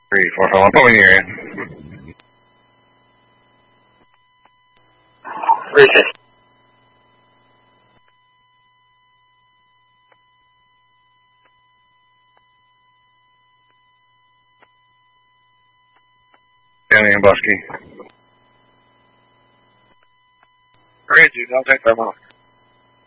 345, put me in the area. Richard. Danny and Busky. Reggie, don't take that off.